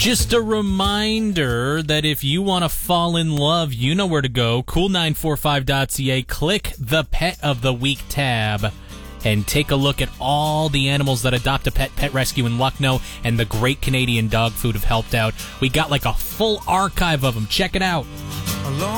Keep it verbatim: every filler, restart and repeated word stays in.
Just a reminder that if you want to fall in love, you know where to go. cool nine four five dot c a. Click the Pet of the Week tab and take a look at all the animals that Adopt a Pet Pet Rescue in Lucknow and the Great Canadian Dog Food have helped out. We got like a full archive of them. Check it out.